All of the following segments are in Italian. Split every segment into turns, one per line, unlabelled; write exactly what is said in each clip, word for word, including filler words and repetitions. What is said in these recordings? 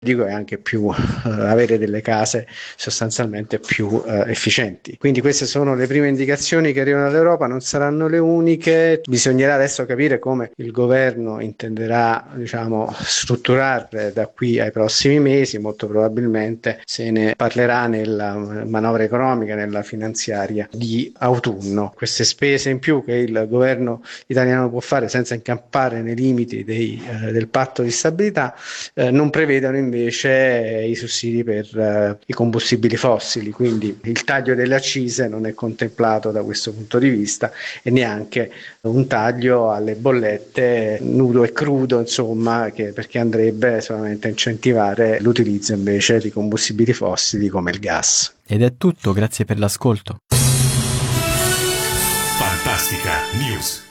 dico è anche più uh, avere delle case sostanzialmente più uh, efficienti. Quindi queste sono le prime indicazioni che arrivano dall'Europa, non saranno le uniche, bisognerà adesso capire come il governo intenderà, diciamo, strutturare da qui ai prossimi mesi. Molto probabilmente se ne parlerà nella manovra economica, nella finanziaria di autunno. Queste spese in più che il governo italiano può fare senza incappare nei limiti dei, uh, del patto di stabilità uh, non prevedono invece invece i sussidi per uh, i combustibili fossili, quindi il taglio delle accise non è contemplato da questo punto di vista e neanche un taglio alle bollette nudo e crudo, insomma, che, perché andrebbe solamente a incentivare l'utilizzo invece di combustibili fossili come il gas.
Ed è tutto, grazie per l'ascolto.
Fantastica News.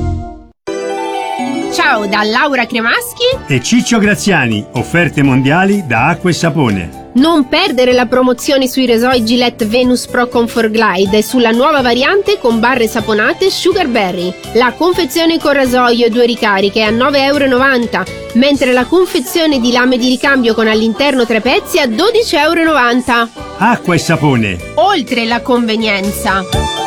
Ciao da Laura Cremaschi
e Ciccio Graziani, offerte mondiali da Acqua e Sapone.
Non perdere la promozione sui rasoi Gillette Venus Pro Comfort Glide e sulla nuova variante con barre saponate Sugar Berry. La confezione con rasoio e due ricariche è a nove euro e novanta, mentre la confezione di lame di ricambio con all'interno tre pezzi a dodici euro e novanta.
Acqua e Sapone.
Oltre la convenienza.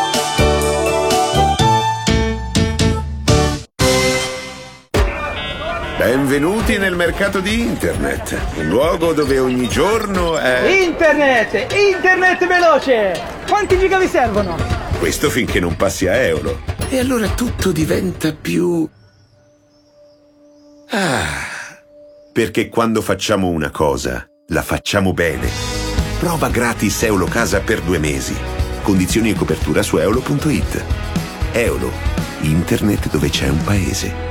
Benvenuti nel mercato di internet, un luogo dove ogni giorno è...
Internet! Internet veloce! Quanti giga vi servono?
Questo finché non passi a euro. E allora tutto diventa più... Ah... Perché quando facciamo una cosa, la facciamo bene. Prova gratis Eulocasa per due mesi. Condizioni e copertura su eolo punto it. Eolo, internet dove c'è un paese.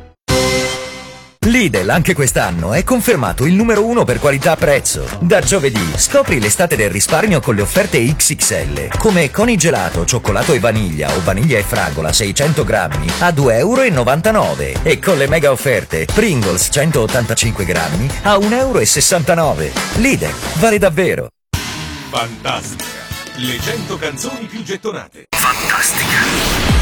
Lidl anche quest'anno è confermato il numero uno per qualità-prezzo. Da giovedì scopri l'estate del risparmio con le offerte X X L, come Conigelato, cioccolato e vaniglia o vaniglia e fragola seicento grammi a due euro e novantanove e con le mega offerte Pringles centottantacinque grammi a un euro e sessantanove. Lidl, vale davvero.
Fantastica, le cento canzoni più gettonate.
Fantastica.